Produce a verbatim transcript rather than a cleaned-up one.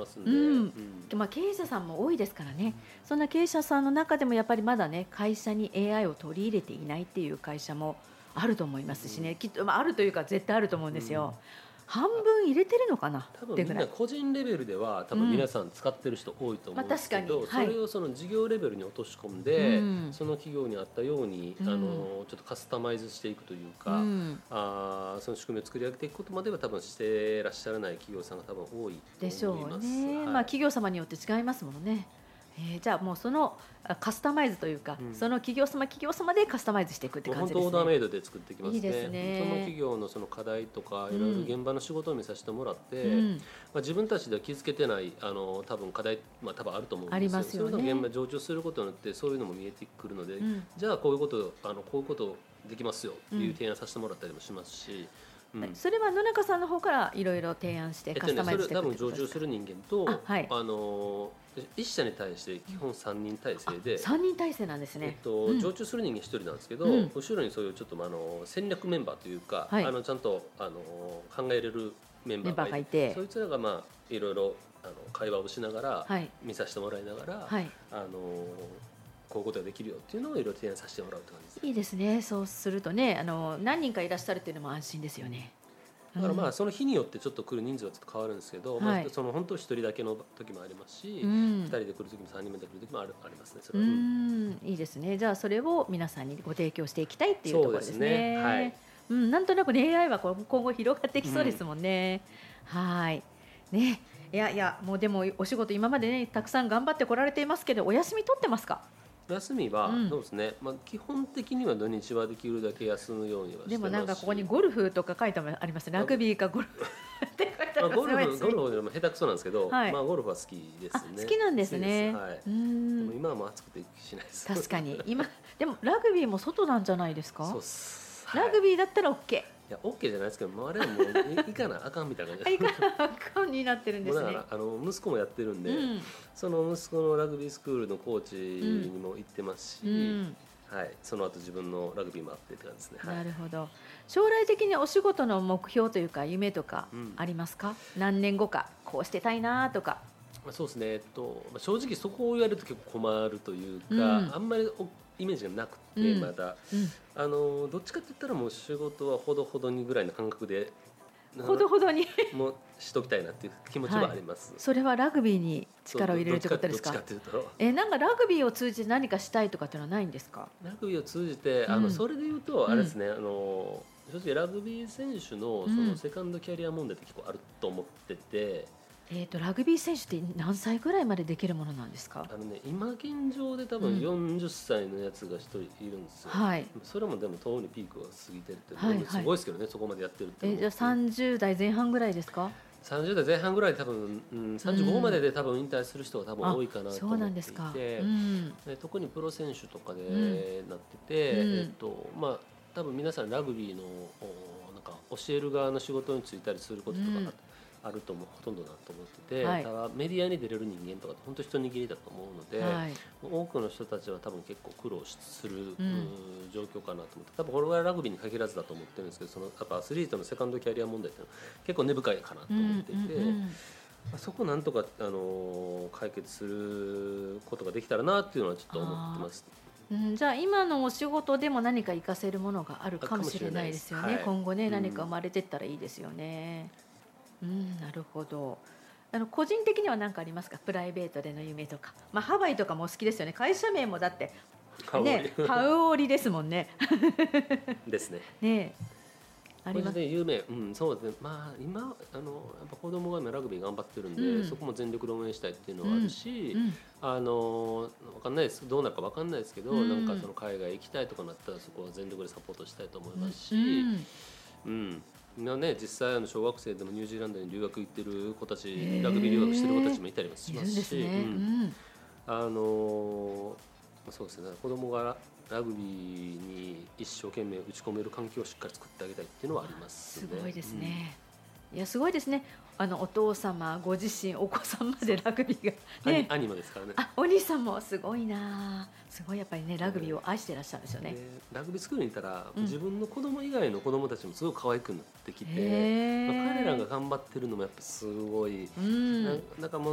ますんで、 うんうんまあ、経営者さんも多いですからね。そんな経営者さんの中でもやっぱりまだね会社に エーアイ を取り入れていないっていう会社もあると思いますしね、 うんきっと、まあ、あるというか絶対あると思うんですよ、 うん半分入れてるのかな多分みんってぐらない個人レベルでは多分皆さん使ってる人多いと思うんですけど、 まあ確かにはいそれをその事業レベルに落とし込んで、 うんその企業に合ったように、 うんあのちょっとカスタマイズしていくというか、 うんあその仕組みを作り上げていくことまでは多分してらっしゃらない企業さんが多分多いと思います。 でしょうね、 はいまあ、企業様によって違いますものね。えー、じゃあもうそのあカスタマイズというか、 うんその企業様企業様でカスタマイズしていくって感じですね。 本当オーダーメイドで作っていきますね。 いいですねその企業のその課題とかうんいろいろ現場の仕事を見させてもらって、 うんまあ、自分たちでは気づけてないあの多分課題、まあ、多分あると思うんですよ。 ありますよねそういうのを現場に常駐することによってそういうのも見えてくるので、 うんじゃあこういうことあのこういうことできますよっていう提案させてもらったりもしますし、うんそれは野中さんの方からいろいろ提案してえっとね、 カスタマイズしそれ多分ていくってことですか。 常駐する人間とあはいあの一社に対して基本さんにん体制で、 さんにん体制なんですえっね。 とうん常駐する人間ひとりなんですけど、 うん後ろにそういうちょっと、まあ、あの戦略メンバーというか、 はいあのちゃんとあの考えれるメンバーがいて、 メンバーがいてそいつらが、まあ、いろいろあの会話をしながら、 はい見させてもらいながら、 はいあのこういうことができるよっていうのをいろいろ提案させてもらうって感じです。 いいですね。そうするとね、あの何人かいらっしゃるっていうのも安心ですよね。 だからまあうんその日によってちょっと来る人数はちょっと変わるんですけど、まあ、 はいその本当ひとりだけの時もありますし、 うんふたりで来る時もさんにんで来る時もあるありますね。それうは、うんんいいですね。じゃあそれを皆さんにご提供していきたいっていうところですね。 そうですねはいうん、なんとなく、ね、エーアイ は今後広がってきそうですもんね。はいね、いやいやもうでもお仕事今までねたくさん頑張ってこられていますけど、お休み取ってますか？ 休みは、 うんそうですね、まあ、基本的には土日はできるだけ休むようにはしてますし、 でもなんかここにゴルフとか書いてあります。ラグビーかゴルフって書いてあまあ、 ります。 ゴルフお休みゴルフでも下手くそなんですけど、 はいまあ、ゴルフは好きですあね。 好きなんですね。 好きですはい、 うーんでも今はもう暑くて行く気しないです。 確かに今でもラグビーも外なんじゃないですか？ そうっす、 ラグビー、 ビーだったら OK。 いや OK じゃないですけど、周りはもうい行かなあかんみたいな感じあいから赤になってるんですね。 もうだからあの息子もやってるんで、 うんその息子のラグビースクールのコーチにも行ってますし、 うんはい、その後自分のラグビーもあってって感じですね。はい、 なるほど。将来的にお仕事の目標というか夢とかうんありますか？何年後かこうしてたいなとか。 まあ、そうですね、えっとまあ、正直そこを言われると結構困るというか、 うんあんまりおイメージがなくて、 うんまだうんあのどっちかって言ったらもう仕事はほどほどにぐらいの感覚でほどほどにもうしときたいなっていう気持ちはあります。 それはラグビーに力を入れるってことですか？ どっちかっていうとえなんかラグビーを通じて何かしたいとかっていうのはないんですか？ ラグビーを通じて、あうんのそれで言うとあれですね、あの正直ラグビー選手のそうんのセカンドキャリア問題って結構あると思ってて、 えー、とラグビー選手って何歳ぐらいまでできるものなんですか？ あのね、今現状で多うん分よんじゅっさいのやつが一人いるんですよ、 はいそれもでもとうにピークが過ぎてるって、 はいはいすごいですけどね、そこまでやってるってえーじゃあさんじゅう代前半ぐらいですか？ さんじゅう代前半ぐらいで多分、うん、さんじゅうごまでで多分引退する人が多分あ多いかなとそうな思っていんですか。 て、 うんで特にプロ選手とかうでなってて、 うんえっとまあ、多分皆さんラグビーのおなんか教える側の仕事に就いたりすることとかうんがあると思う、ほとんどだと思ってて、 はいただメディアに出れる人間とかって本当一握りだと思うので、 はい多くの人たちは多分結構苦労する、 んうん状況かなと思って多分これはラグビーに限らずだと思ってるんですけど、そのやっぱアスリートのセカンドキャリア問題っていうのは結構根深いかなと思っていて、 うんうんうんまあそこをなんとか、あのー解決することができたらなっていうのはちょっと思ってます。 うん、じゃあ今のお仕事でも何か活かせるものがあるかもしれないですよね。 かもしれないですはい今後ね、 うん何か生まれてったらいいですよね。うんなるほど。あの個人的には何かありますか？プライベートでの夢とか、まあ、ハワイとかもお好きですよね。会社名もだってハワイねハウオリですもんね。 ですね。 ねあります。 これで有名、うん、そうですね。まあ今あのやっぱ子供が今ラグビー頑張ってるんで、 うんそこも全力で応援したいっていうのはあるし、 うんうんあのわかんないですどうなるかわかんないですけど、 うんなんかその海外行きたいとかなったらそこは全力でサポートしたいと思いますし、 うんうん。今ね、実際あの小学生でもニュージーランドに留学行ってる子たち、 へーラグビー留学してる子たちもいたりもしいるんますし、 ですね。 ううんんあのそうですね、子供がラグビーに一生懸命打ち込める環境をしっかり作ってあげたいっていうのはありますね。 すごいですね。いやすごいですね。あのお父様ご自身お子さんまでラグビーがうんね。 兄兄もですからね。 あお兄さんもすごいな。すごいやっぱりねラグビーを愛してらっしゃるんですよね。 でラグビースクールにいたら、 うん自分の子供以外の子供たちもすごく可愛くなってきて、 へーまあ彼らが頑張ってるのもやっぱすごい、 うんななんかもう